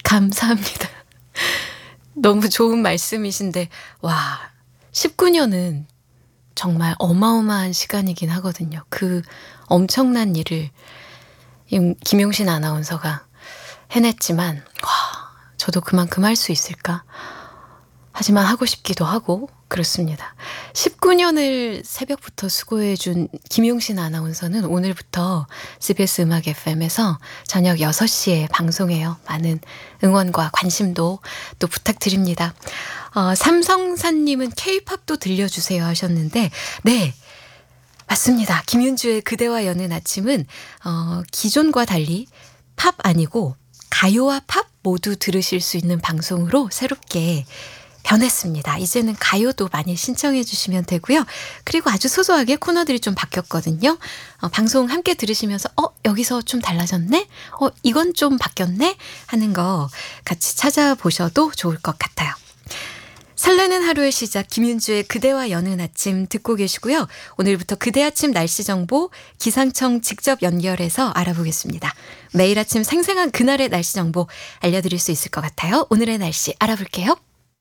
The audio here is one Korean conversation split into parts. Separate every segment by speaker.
Speaker 1: 감사합니다. 너무 좋은 말씀이신데, 와, 19년은 정말 어마어마한 시간이긴 하거든요. 그 엄청난 일을 김용신 아나운서가 해냈지만, 와, 저도 그만큼 할 수 있을까? 하지만 하고 싶기도 하고 그렇습니다. 19년을 새벽부터 수고해준 김용신 아나운서는 오늘부터 CBS 음악 FM에서 저녁 6시에 방송해요. 많은 응원과 관심도 또 부탁드립니다. 삼성사님은 K-팝도 들려주세요 하셨는데, 네, 맞습니다. 김윤주의 그대와 여는 아침은 기존과 달리 팝 아니고 가요와 팝 모두 들으실 수 있는 방송으로 새롭게 변했습니다. 이제는 가요도 많이 신청해 주시면 되고요. 그리고 아주 소소하게 코너들이 좀 바뀌었거든요. 방송 함께 들으시면서 여기서 좀 달라졌네? 이건 좀 바뀌었네? 하는 거 같이 찾아보셔도 좋을 것 같아요. 설레는 하루의 시작 김윤주의 그대와 여는 아침 듣고 계시고요. 오늘부터 그대 아침 날씨 정보 기상청 직접 연결해서 알아보겠습니다. 매일 아침 생생한 그날의 날씨 정보 알려드릴 수 있을 것 같아요. 오늘의 날씨 알아볼게요.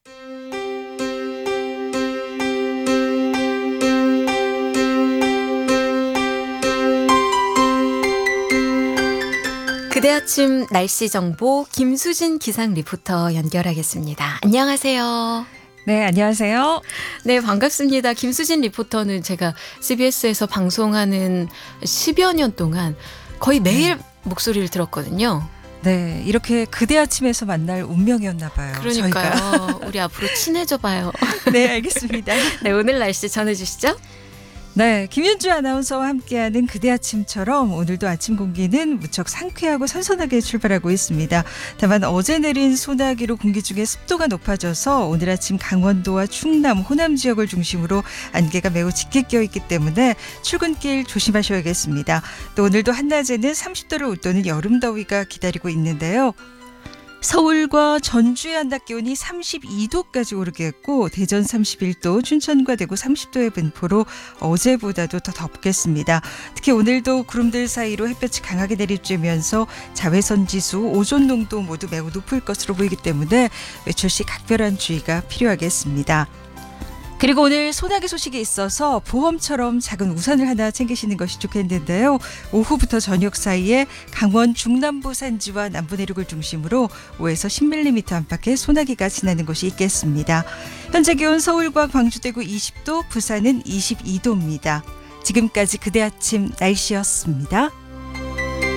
Speaker 1: 그대 아침 날씨 정보 김수진 기상 리포터 연결하겠습니다. 안녕하세요.
Speaker 2: 네, 안녕하세요.
Speaker 1: 네, 반갑습니다. 김수진 리포터는 제가 CBS에서 방송하는 10여 년 동안 거의 매일 목소리를 들었거든요.
Speaker 2: 네, 이렇게 그대 아침에서 만날 운명이었나 봐요.
Speaker 1: 그러니까요.
Speaker 2: 저희가.
Speaker 1: 우리 앞으로 친해져 봐요.
Speaker 2: 네, 알겠습니다.
Speaker 1: 네, 오늘 날씨 전해주시죠.
Speaker 2: 네, 김윤주 아나운서와 함께하는 그대 아침처럼 오늘도 아침 공기는 무척 상쾌하고 선선하게 출발하고 있습니다. 다만 어제 내린 소나기로 공기 중에 습도가 높아져서 오늘 아침 강원도와 충남, 호남 지역을 중심으로 안개가 매우 짙게 껴있기 때문에 출근길 조심하셔야겠습니다. 또 오늘도 한낮에는 30도를 웃도는 여름 더위가 기다리고 있는데요. 서울과 전주의 한낮 기온이 32도까지 오르겠고 대전 31도, 춘천과 대구 30도의 분포로 어제보다도 더 덥겠습니다. 특히 오늘도 구름들 사이로 햇볕이 강하게 내리쬐면서 자외선 지수, 오존 농도 모두 매우 높을 것으로 보이기 때문에 외출 시 각별한 주의가 필요하겠습니다. 그리고 오늘 소나기 소식이 있어서 보험처럼 작은 우산을 하나 챙기시는 것이 좋겠는데요. 오후부터 저녁 사이에 강원 중남부 산지와 남부 내륙을 중심으로 5에서 10mm 안팎의 소나기가 지나는 곳이 있겠습니다. 현재 기온 서울과 광주, 대구 20도, 부산은 22도입니다. 지금까지 그대 아침 날씨였습니다.